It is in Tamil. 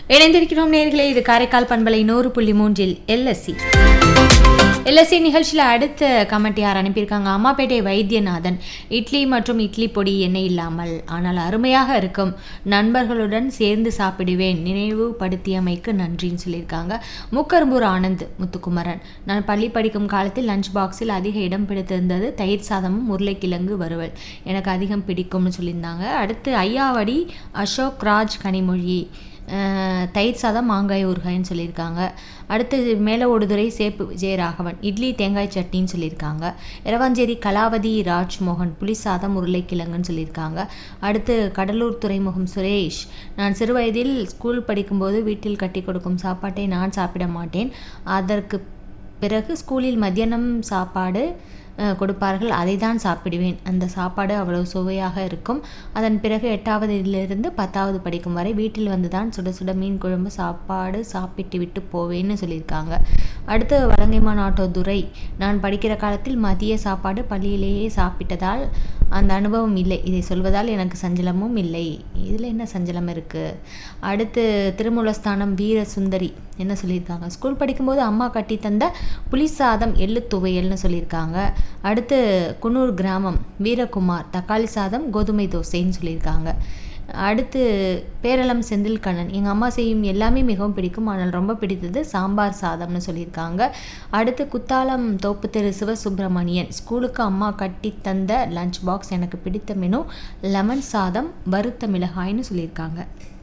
இணைந்திருக்கிறோம் நேர்களே. இது காரைக்கால் பண்பலை 100.3 எல்எஸ்சி நிகழ்ச்சியில் அடுத்த கமெண்ட் யார் அனுப்பியிருக்காங்க? அம்மாப்பேட்டை வைத்தியநாதன். இட்லி மற்றும் இட்லி பொடி எண்ணெய் இல்லாமல், ஆனால் அருமையாக இருக்கும். நண்பர்களுடன் சேர்ந்து சாப்பிடுவேன். நினைவுபடுத்தியமைக்கு நன்றின்னு சொல்லியிருக்காங்க. முக்கரும்பூர் ஆனந்த் முத்துக்குமரன். நான் பள்ளி படிக்கும் காலத்தில் லஞ்ச் பாக்ஸில் அதிக இடம் பிடித்திருந்தது தயிர் சாதமும் உருளைக்கிழங்கு வறுவல். எனக்கு அதிகம் பிடிக்கும்னு சொல்லியிருந்தாங்க. அடுத்து ஐயாவடி அசோக் ராஜ் கனிமொழி. தயிர் சாதம் மாங்காய் ஊறுகாய்ன்னு சொல்லியிருக்காங்க. அடுத்து மேலே ஓடுதுறை சேப்பு விஜயராகவன். இட்லி தேங்காய் சட்னின்னு சொல்லியிருக்காங்க. இரவாஞ்சேரி கலாவதி ராஜ்மோகன். புளி சாதம் உருளைக்கிழங்குன்னு சொல்லியிருக்காங்க. அடுத்து கடலூர் துறைமுகம் சுரேஷ். நான் சிறு வயதில் ஸ்கூல் படிக்கும்போது வீட்டில் கட்டி கொடுக்கும் சாப்பாட்டை நான் சாப்பிட மாட்டேன். அதற்கு பிறகு ஸ்கூலில் மத்தியானம் சாப்பாடு கொடுப்பார்கள், அதை தான் சாப்பிடுவேன். அந்த சாப்பாடு அவ்வளவு சுவையாக இருக்கும். அதன் பிறகு 8வதிலிருந்து 10வது படிக்கும் வரை வீட்டில் வந்து தான் சுட சுட மீன் குழம்பு சாப்பாடு சாப்பிட்டு விட்டு போவேன்னு சொல்லியிருக்காங்க. அடுத்து வலங்கைமான் ஆட்டோ துரை. நான் படிக்கிற காலத்தில் மதிய சாப்பாடு பள்ளியிலேயே சாப்பிட்டதால் அந்த அனுபவம் இல்லை. இதை சொல்வதால் எனக்கு சஞ்சலமும் இல்லை. இதில் என்ன சஞ்சலம் இருக்குது? அடுத்து திருமூலஸ்தானம் வீர சுந்தரி என்ன சொல்லியிருக்காங்க? ஸ்கூல் படிக்கும்போது அம்மா கட்டி தந்த புளி சாதம் எள்ளு துவையல்னு சொல்லியிருக்காங்க. அடுத்து குன்னூர் கிராமம் வீரகுமார். தக்காளி சாதம் கோதுமை தோசைன்னு சொல்லியிருக்காங்க. அடுத்து பேரளம் செந்தில் கண்ணன். எங்கள் அம்மா செய்யும் எல்லாமே மிகவும் பிடிக்கும், ஆனால் ரொம்ப பிடித்தது சாம்பார் சாதம்னு சொல்லியிருக்காங்க. அடுத்து குத்தாலம் தோப்பு தெரு சிவசுப்பிரமணியன். ஸ்கூலுக்கு அம்மா கட்டி தந்த லஞ்ச் பாக்ஸ் எனக்கு பிடித்த மெனு லெமன் சாதம் வறுத்த மிளகாய்னு சொல்லியிருக்காங்க.